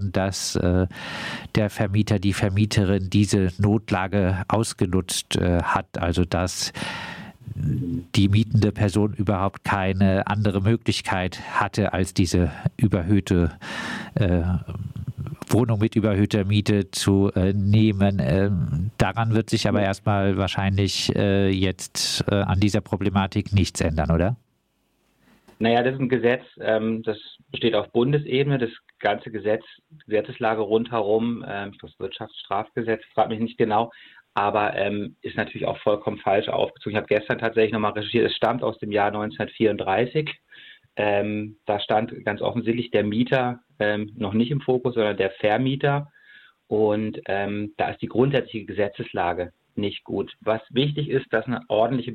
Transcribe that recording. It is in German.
werden, dass der Vermieter, die Vermieterin diese Notlage ausgenutzt hat, also dass die mietende Person überhaupt keine andere Möglichkeit hatte, als diese überhöhte Wohnung mit überhöhter Miete zu nehmen. Daran wird sich aber erstmal wahrscheinlich jetzt an dieser Problematik nichts ändern, oder? Naja, das ist ein Gesetz, das besteht auf Bundesebene. Das ganze Gesetzeslage rundherum, das Wirtschaftsstrafgesetz, fragt mich nicht genau, aber ist natürlich auch vollkommen falsch aufgezogen. Ich habe gestern tatsächlich nochmal recherchiert, es stammt aus dem Jahr 1934. Da stand ganz offensichtlich der Mieter noch nicht im Fokus, sondern der Vermieter. Und da ist die grundsätzliche Gesetzeslage nicht gut. Was wichtig ist, dass eine ordentliche